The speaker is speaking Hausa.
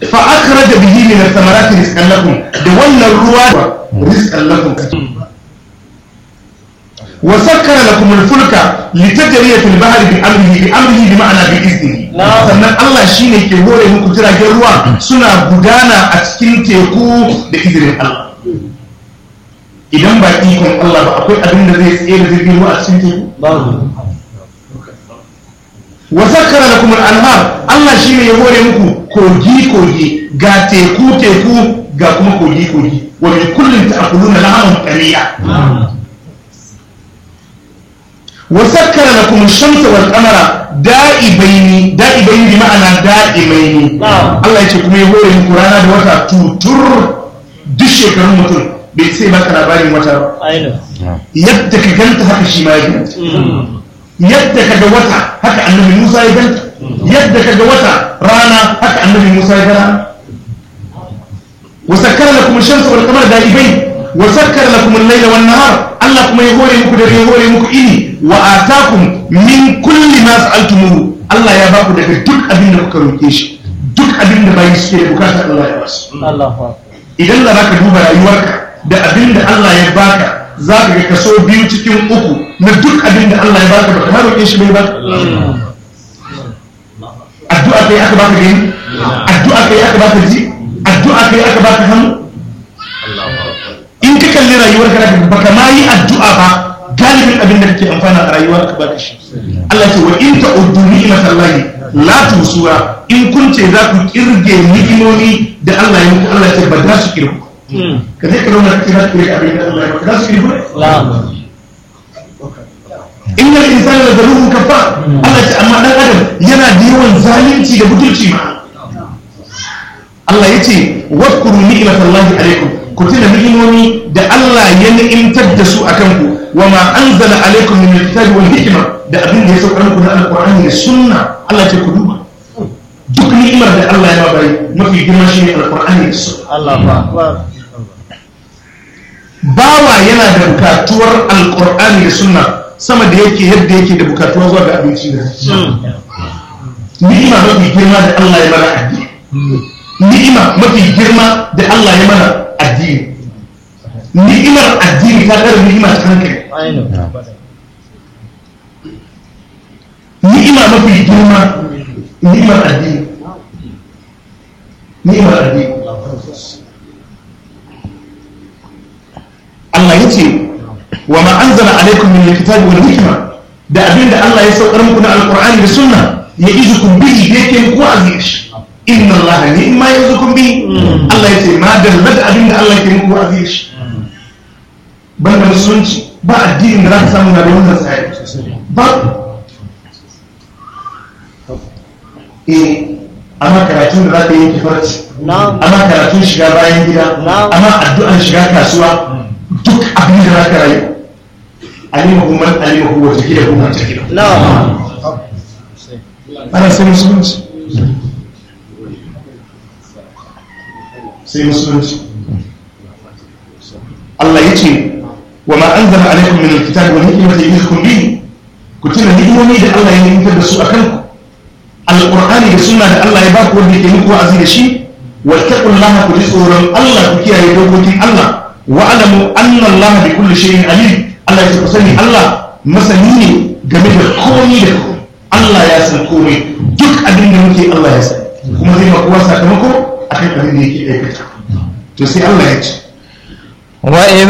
fa akhraja bihi min ath-thamarati rizqan lakum da wannan ruwa rizqan lakum wa sakkara lakum al-fulka litajriya fil bahri bi amrihi bi ma'ana bi iznihi sannan Allah shine ke hore muku jiragen ruwa suna gudana a cikin teku da izinin Allah idan ba ikon Allah ba akwai abin da zai tsaye da jirgin ruwa a cikin teku wa sakkara lakum al-anhar Allah shine ya hore muku kogi ga teku ga kuma kogi wa min kullin ta'kuluna lahman qariya wa sakkara lakum ash-shamsa wal qamara da'ibaini bi ma'ana da'imaini Allah yace kuma ya hore muku rana da wata tutur duk shekarun mutum bai sai baka labarin wata yadda ka ganta haka shi ma ya ganta yadda ka ga wata haka annabi Musa ya ganta yadda ka ga wata rana haka annabi Musa ya gana wa sakkara lakum ash-shamsa wal qamara da'ibaini wa sakkara lakum al-layla wan nahar Allah kuma ya hore muku dare ya hore muku ini wa atakum min kulli ma sa'altumuhu Allah ya baku daga duk abin da kuka roke shi duk abin da bayi suke bukata Allah ya basu idan da zaka duba rayuwarka da abin da Allah ya baka zaka ga kaso 2 cikin 3 na duk abin da Allah ya baka baka roke shi bai ba addu'a kai aka baka gani addu'a kai aka baka ji addu'a kai aka baka hannu in ka kalli rayuwarka da baka ma yi addu'a ba galibin abin da kake amfana a rayuwar ka baka shi Allah ce wa in ta'uddu ni'matallahi la tusuha in kun ce za ku kirge ni'imomi da Allah ya muku Allah ce ba za su kirgu ka je ka nuna kake za ku kirge abin da Allah ya muku za su kirgu innal insana la zalumun kafar Allah ce amma dan adam yana da yawan zalunci da butulci ma Allah ya ce wadkuru ni'matallahi alaikum ku tuna ni'imomi da Allah ya ni'imtar da su akan ku wa ma anzala alaikum min alkitabi wal hikma da abin da ya saukar muku na alqur'ani da sunna Allah ce ku duba duk ni'imar da Allah ya bayi mafi girma shine alqur'ani da sunna Allahu akbar bawa yana da bukatuwar alqur'ani da sunna sama da yadda yake da bukatuwa zuwa ga abinci da ni'ima mafi girma da Allah ya mana addini ni'ima mafi girma da Allah ya mana addini ni'imar addini ta kare ni'ima ta hankali ni'ima mafi girma ni'imar addini Allah ya ce wa ma anzala alaikum min alkitabi wal hikma da abinda Allah ya saukar muku na alqur'ani da sunna ya izukum bihi yake muku aziz inna Allah ni'ma yazukum bihi Allah ya ce ma dalla da abinda Allah yake muku aziz banda musulunci ba addinin da za ka samu na da wannan tsari ba amma karatun da za ka yi kifarci amma karatun shiga bayan gida amma addu'an shiga kasuwa duk abin da za ka rayu alimahu man alimahu wa jahilahu man jahilahu ana sai musulunci Allah ya ce wa ma anzala alaikum min alkitabi wal hikmati ya'idukum bihi ku tuna ni'imomi da Allah ya ni'imtar da su akan ku alqur'ani da sunna da Allah ya ba ku wanda yake muku wa'azi da shi wattaqullaha ku ji tsoron Allah ku kiyaye dokokin Allah wa alamu anna Allah bi kulli shay'in alim Allah ya sani Allah masani ne game da komai da komai Allah ya san komai duk abin da muke Allah ya sani kuma zai maka sakamako akan abin da yake aikata to sai Allah ya ce وإذ